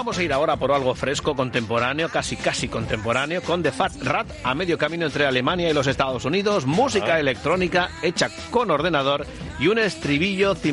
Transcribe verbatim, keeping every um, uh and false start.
Vamos a ir ahora por algo fresco, contemporáneo, casi casi contemporáneo, con The Fat Rat, a medio camino entre Alemania y los Estados Unidos, música Ah. electrónica hecha con ordenador y un estribillo